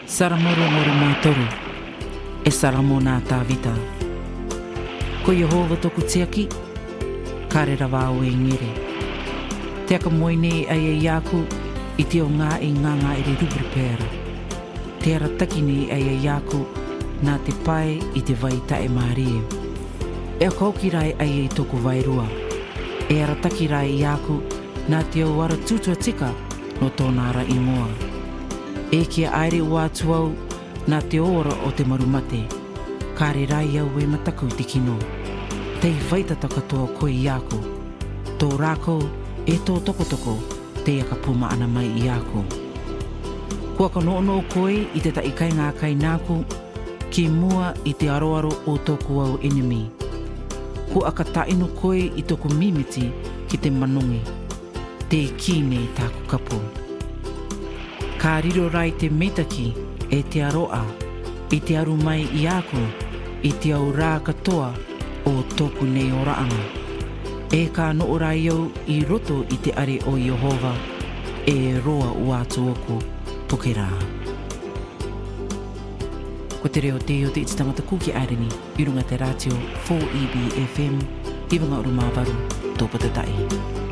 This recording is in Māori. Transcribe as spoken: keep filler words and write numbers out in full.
Saramoro moro mātoru, e saramo nā tāwita. Ko Yehova toku tiaki, karera wāo e ngere. Te aka moine ai e iaku, i te o ngā e nganga e re rubri pēra. Te ara takine ai e iaku, nā te pai i te vai tae mārie. E a kaukirai ai e toku wairua. E ara takirai i aku, nā te au ara tutua tika no tōna ara ingoa. E kia aere ua tuau, nā te ora o te marumate. Kāre rai au e mataku te kino. Tei whaitata katoa koe i aku. Tō rāko e tō tokotoko, te aka puma ana mai i aku. Kua ka noono koe i te tai kai ngā kai nāku, ki mua i te aroaro o tōku au enemy. Kua ka taino koe i tōku mimiti ki te manongi. Te kine i tāku kapu. Ka riro rai te meitaki e te aroa, i te aru mai i aku, i te au rā katoa o tōku nei o raanga. E ka noo rai au i roto i te are o Yehova, e roa ua atu oku poke rā. Ko te reo te o te iti tangata kuki aireni, i runga te ratio four E B F M, i wanga uru māwaru, tōpata tai.